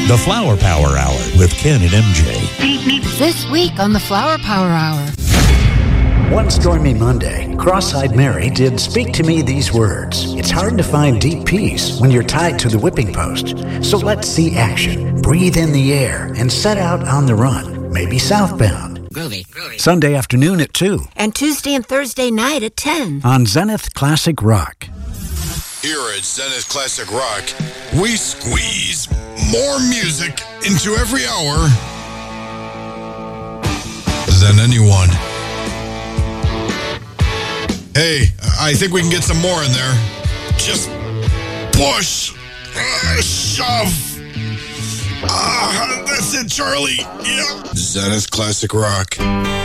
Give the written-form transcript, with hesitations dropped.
The Flower Power Hour with Ken and MJ. This week on the Flower Power Hour. One stormy Monday, cross-eyed Mary did speak to me these words. It's hard to find deep peace when you're tied to the whipping post. So let's see action. Breathe in the air and set out on the run, maybe southbound. Groovy. Sunday afternoon at 2. And Tuesday and Thursday night at 10. On Zenith Classic Rock. Here at Zenith Classic Rock, we squeeze more music into every hour than anyone. Hey, I think we can get some more in there. Just push, shove. That's it, Charlie. Yep. Zenith Classic Rock.